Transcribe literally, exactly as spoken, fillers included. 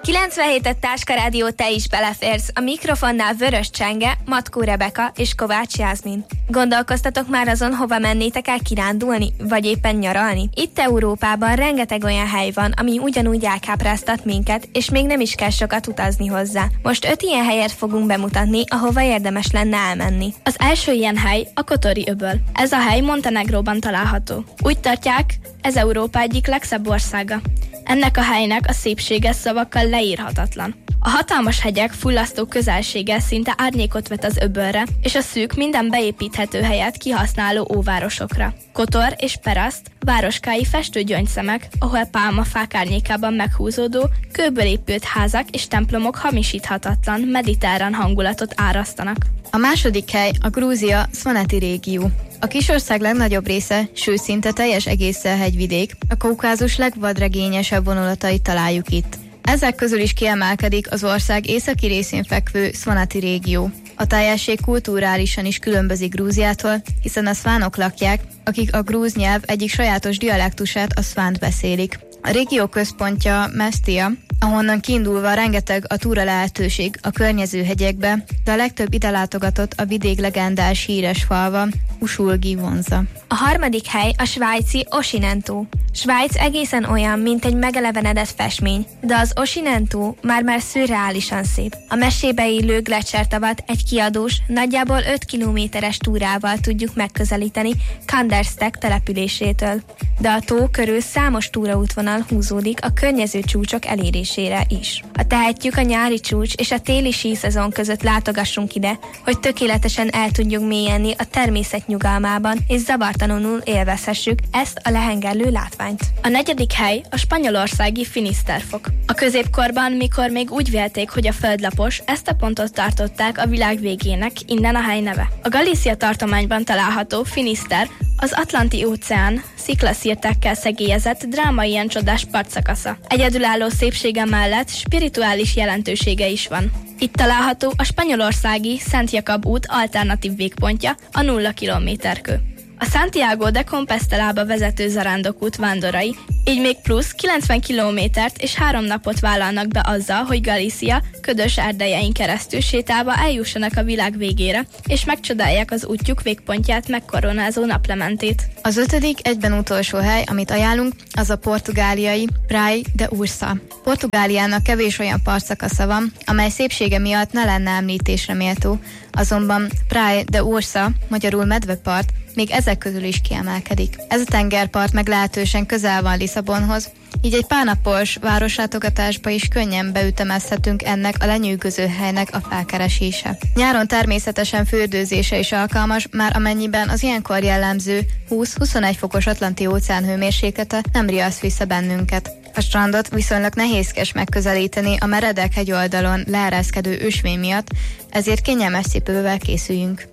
kilencvenhét Táska Rádió, te is beleférsz. A mikrofonnál Vörös Csenge, Matkó Rebeka és Kovács Jászmin. Gondolkoztatok már azon, hova mennétek el kirándulni, vagy éppen nyaralni? Itt Európában rengeteg olyan hely van, ami ugyanúgy elkápráztat minket, és még nem is kell sokat utazni hozzá. Most öt ilyen helyet fogunk bemutatni, ahova érdemes lenne elmenni. Az első ilyen hely a Kotori-öböl. Ez a hely Montenegróban található. Úgy tartják, ez Európa egyik legszebb országa. Ennek a helynek a szépsége szavakkal leírhatatlan. A hatalmas hegyek fullasztó közelsége szinte árnyékot vet az öbölre, és a szűk, minden beépíthető helyet kihasználó óvárosokra. Kotor és Peraszt városkái festő gyöngyszemek, ahol pálmafák árnyékában meghúzódó, kőből épült házak és templomok hamisíthatatlan, mediterrán hangulatot árasztanak. A második hely a Grúzia Szvaneti régió. A kisország legnagyobb része, sőt szinte teljes egészen hegyvidék, a Kaukázus legvadregényesebb vonulatait találjuk itt. Ezek közül is kiemelkedik az ország északi részén fekvő Szvaneti régió. A tájesség kulturálisan is különbözik Grúziától, hiszen a szvánok lakják, akik a grúz nyelv egyik sajátos dialektusát, a szvánt beszélik. A régió központja Mestia, ahonnan kiindulva rengeteg a túra lehetőség a környező hegyekbe, de a legtöbb ide látogatott a vidék legendás híres falva, Usulgi vonza. A harmadik hely a svájci Osinentó. Svájc egészen olyan, mint egy megelevenedett festmény, de az Osinentó már-már szürreálisan szép. A mesébe élő Gletschertavat egy kiadós, nagyjából öt kilométeres túrával tudjuk megközelíteni Kandersteg településétől. De a tó körül számos túraútvonal húzódik a környező csúcsok elérésére is. Ha tehetjük, a nyári csúcs és a téli síszezon között látogassunk ide, hogy tökéletesen el tudjunk mélyedni a természet nyugalmában, és zavartalanul élvezhessük ezt a lehengerlő látványt. A negyedik hely a spanyolországi Finisterfok. A középkorban, mikor még úgy vélték, hogy a föld lapos, ezt a pontot tartották a világ végének, innen a hely neve. A Galícia tartományban található Finister az Atlanti-óceán sziklaszirtekkel szegélyezett drámaian csodás partszakasza. Egyedülálló szépsége mellett spirituális jelentősége is van. Itt található a spanyolországi Szent Jakab út alternatív végpontja, a nulla kilométerkő. A Santiago de Compostelába vezető zarándokút vándorai így még plusz kilencven kilométert és három napot vállalnak be azzal, hogy Galícia ködös erdejein keresztül sétálva eljussanak a világ végére, és megcsodálják az útjuk végpontját megkoronázó naplementét. Az ötödik, egyben utolsó hely, amit ajánlunk, az a portugáliai Praia de Ursa. Portugáliának kevés olyan partszakasza van, amely szépsége miatt ne lenne említésre méltó, azonban Praia de Ursa, magyarul medvepart, még ezek közül is kiemelkedik. Ez a tengerpart meglehetősen közel van Lisszabonhoz, így egy pár napos városlátogatásba is könnyen beütemezhetünk ennek a lenyűgöző helynek a felkeresése. Nyáron természetesen fürdőzése is alkalmas, már amennyiben az ilyenkor jellemző húsz-huszonegy fokos atlanti óceán hőmérséklete nem riaszt vissza bennünket. A strandot viszonylag nehézkes megközelíteni a meredek hegyoldalon leereszkedő ösvény miatt, ezért kényelmes cipővel készüljünk.